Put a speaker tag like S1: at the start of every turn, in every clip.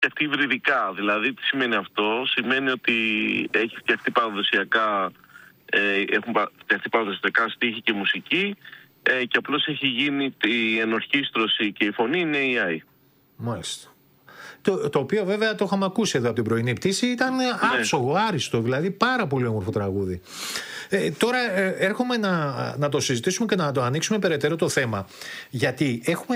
S1: φτιαχτεί υβριδικά. Δηλαδή, τι σημαίνει αυτό? Σημαίνει ότι έχει φτιαχτεί παραδοσιακά, έχουν φτιαχτεί παραδοσιακά στίχοι και μουσική, και απλώς έχει γίνει η ενορχήστρωση και η φωνή είναι AI.
S2: Μάλιστα. Το οποίο βέβαια το είχαμε ακούσει εδώ από την πρωινή πτήση, ήταν άψογο, άριστο, δηλαδή πάρα πολύ όμορφο τραγούδι. Τώρα έρχομαι να το συζητήσουμε και να το ανοίξουμε περαιτέρω το θέμα, γιατί έχουμε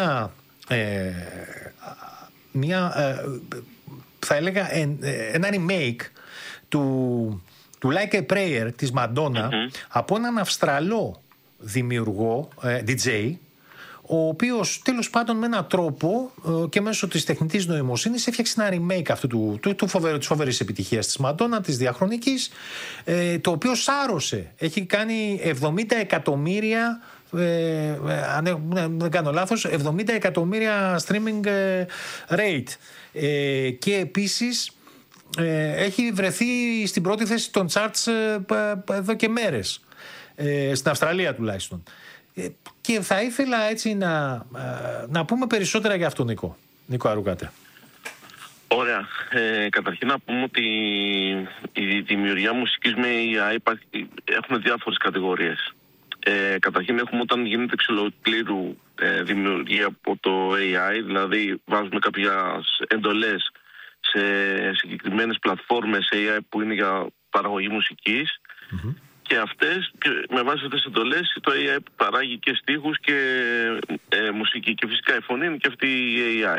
S2: θα έλεγα ένα remake του Like a Prayer της Madonna από έναν Αυστραλό δημιουργό, DJ, ο οποίος τέλος πάντων με έναν τρόπο και μέσω της τεχνητής νοημοσύνης έφτιαξε ένα remake αυτού της φοβερής επιτυχίας της Madonna, της διαχρονικής, το οποίο σάρωσε. Έχει κάνει 70 εκατομμύρια, αν δεν κάνω λάθος, 70 εκατομμύρια streaming rate, και επίσης έχει βρεθεί στην πρώτη θέση των charts εδώ και μέρες, στην Αυστραλία τουλάχιστον. Και θα ήθελα έτσι να πούμε περισσότερα για αυτό, Νίκο Αρουκάτε.
S1: Ωραία. Καταρχήν να πούμε ότι η δημιουργία μουσικής με AI έχουμε διάφορες κατηγορίες. Καταρχήν έχουμε όταν γίνεται εξολοκλήρου δημιουργία από το AI, δηλαδή βάζουμε κάποιες εντολές σε συγκεκριμένες πλατφόρμες AI που είναι για παραγωγή μουσικής, και αυτές, με βάση αυτές τις εντολές, το AI παράγει και στίχους και μουσική, και φυσικά η φωνή είναι και αυτή η AI.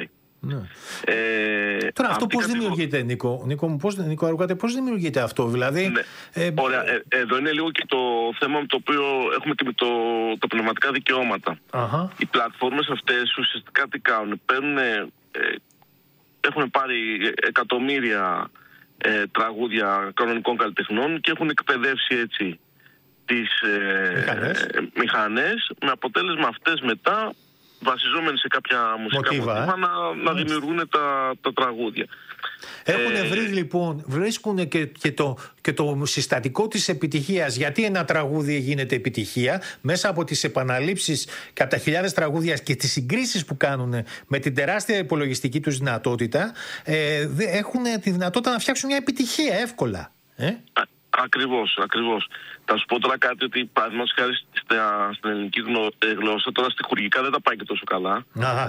S2: Τώρα αυτό πώς δημιουργείται, Νίκο Αρουκάτε, πώς δημιουργείται αυτό, δηλαδή?
S1: Ωραία, εδώ είναι λίγο και το θέμα με το οποίο έχουμε και με τα πνευματικά δικαιώματα. Οι πλατφόρμες αυτές ουσιαστικά τι κάνουν? Έχουν πάρει εκατομμύρια τραγούδια κανονικών καλλιτεχνών και έχουν εκπαιδεύσει έτσι τις μηχανές, με αποτέλεσμα αυτές μετά, βασιζόμενοι σε κάποια μουσικά μοτίβα, να δημιουργούν τα τραγούδια.
S2: Έχουν βρει λοιπόν, βρίσκουν και το συστατικό της επιτυχίας. Γιατί ένα τραγούδι γίνεται επιτυχία? Μέσα από τις επαναλήψεις και από τα χιλιάδες τραγούδια και τις συγκρίσεις που κάνουν με την τεράστια υπολογιστική τους δυνατότητα, έχουν τη δυνατότητα να φτιάξουν μια επιτυχία εύκολα.
S1: Ακριβώς. Θα σου πω τώρα κάτι, ότι παραδείγματος χάρη στην ελληνική γλώσσα, τώρα στιχουργικά δεν τα πάει και τόσο καλά.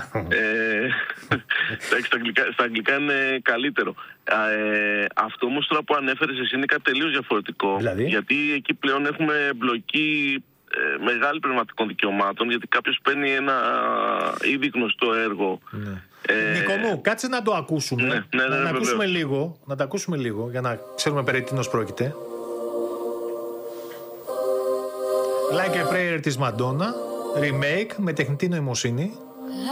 S1: Στα αγγλικά είναι καλύτερο. Αυτό όμως τώρα που ανέφερες εσύ είναι κάτι τελείως διαφορετικό. Δηλαδή? Γιατί εκεί πλέον έχουμε εμπλοκή μεγάλη πνευματικών δικαιωμάτων, γιατί κάποιος παίρνει ένα ήδη γνωστό έργο.
S2: Νίκο μου, κάτσε να το ακούσουμε. Να το ακούσουμε λίγο για να ξέρουμε περί τίνος πρόκειται. Like a Prayer της Madonna, remake με τεχνητή νοημοσύνη.